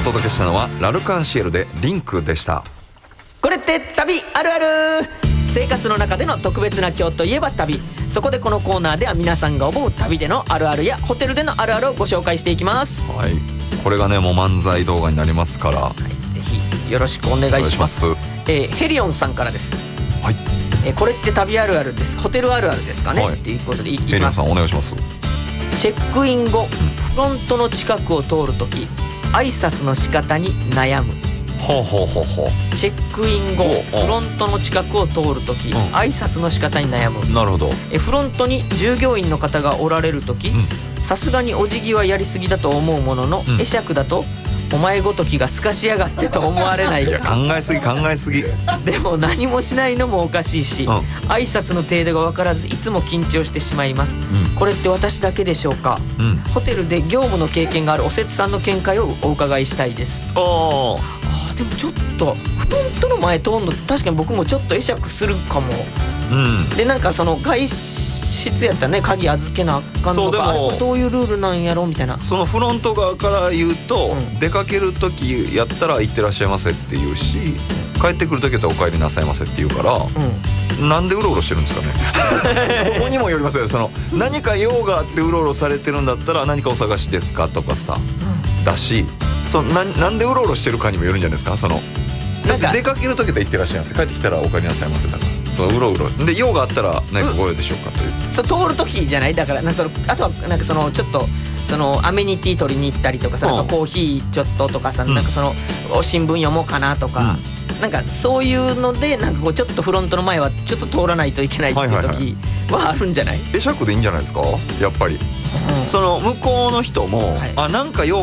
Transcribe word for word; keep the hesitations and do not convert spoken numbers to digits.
届けしたのはラルカンシエルでリンクでした。 これって旅あるある。生活の中での特別な今日といえば旅。そこでこのコーナーでは皆さんが思う旅でのあるあるやホテルでのあるあるをご紹介していきます。 はい、これがねもう漫才動画になりますから、はい、 ぜひよろしくお願いします。えー、ヘリオンさんからです。 はい、 えー、これって旅あるあるです、ホテルあるあるですかね、はい、ということでいきます。 ヘリオンさんお願いします。 チェックイン後、うん、フロントの近くを通るとき挨拶の仕方に悩む。 ほうほうほうほう。 チェックイン後フロントの近くを通るとき、うん、挨拶の仕方に悩む。 なるほど。 えフロントに従業員の方がおられるとき、さすがにお辞儀はやりすぎだと思うものの、うん、会釈だとお前ごときがすかしやがってと思われないか。いや考えすぎ考えすぎ。 でも何もしないのもおかしいし、うん、挨拶の程度が分からずいつも緊張してしまいます、うん、これって私だけでしょうか、うん、ホテルで業務の経験があるおせつさんの見解をお伺いしたいです。ああでもちょっとフロントの前通るの確かに僕もちょっと会釈するかも、うん、でなんかその外室やったらね鍵預けなあかんのか、あれこれどういうルールなんやろみたいな。そのフロント側から言うと、うん、出かける時やったら行ってらっしゃいませって言うし、帰ってくる時やったらお帰りなさいませって言うから、うん、なんでうろうろしてるんですかね。そこにもよりますよ。その何か用があってうろうろされてるんだったら何かお探しですかとかさ、うん、だしその な, なんでうろうろしてるかにもよるんじゃないですか。そのだって出かける時で行ってらっしゃいませ、帰ってきたらお帰りなさいませだから、そううろうろで用があったら何かご用でしょうかという、 そう通る時じゃない。だからなんかそのあとはなんかそのちょっとそのアメニティ取りに行ったりとかさ、なんかコーヒーちょっととかさ、うん、なんかその新聞読もうかなとか、うん、なんかそういうのでなんかこうちょっとフロントの前はちょっと通らないといけないっていう時はあるんじゃない。 会釈でいいんじゃないですかやっぱり、うん、その向こうの人も、はい、あなんか用